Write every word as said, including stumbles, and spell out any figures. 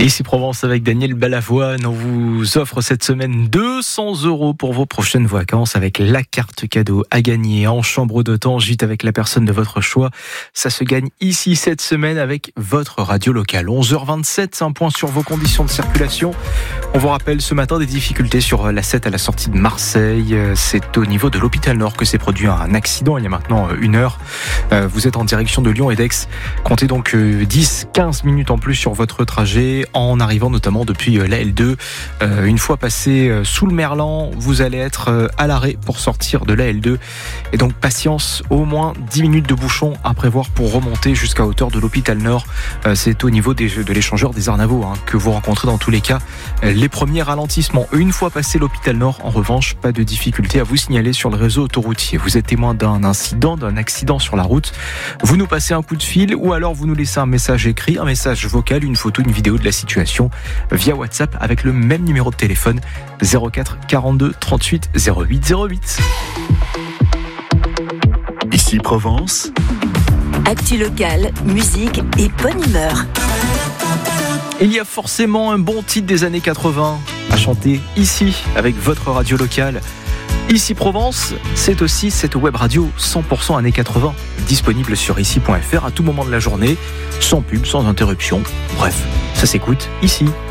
Et ici Provence avec Daniel Balavoine, on vous offre cette semaine deux cents euros pour vos prochaines vacances avec la carte cadeau à gagner en chambre d'hôtel, gîte avec la personne de votre choix. Ça se gagne ici cette semaine avec votre radio locale. onze heures vingt-sept, un point sur vos conditions de circulation. On vous rappelle ce matin des difficultés sur l'A sept à la sortie de Marseille. C'est au niveau de l'hôpital Nord que s'est produit un accident il y a maintenant une heure. Vous êtes en direction de Lyon et d'Aix. Comptez donc dix à quinze minutes en plus sur votre trajet, en arrivant notamment depuis l'A L deux. Euh, une fois passé sous le Merlan, vous allez être à l'arrêt pour sortir de l'A L deux. Et donc patience, au moins dix minutes de bouchon à prévoir pour remonter jusqu'à hauteur de l'hôpital Nord. Euh, c'est au niveau des, de l'échangeur des Arnavaux hein, que vous rencontrez dans tous les cas les premiers ralentissements. Une fois passé l'hôpital Nord, en revanche, pas de difficulté à vous signaler sur le réseau autoroutier. Vous êtes témoin d'un incident, d'un accident sur la route, vous nous passez un coup de fil ou alors vous nous laissez un message écrit, un message vocal, une photo, une vidéo de la situation via WhatsApp avec le même numéro de téléphone zéro quatre quarante-deux trente-huit zéro huit zéro huit. Ici Provence. Actu locale, musique et bonne humeur. Il y a forcément un bon titre des années quatre-vingts à chanter ici avec votre radio locale. Ici Provence, c'est aussi cette web radio cent pour cent années quatre-vingts, disponible sur ici point f r à tout moment de la journée, sans pub, sans interruption. Bref, ça s'écoute ici.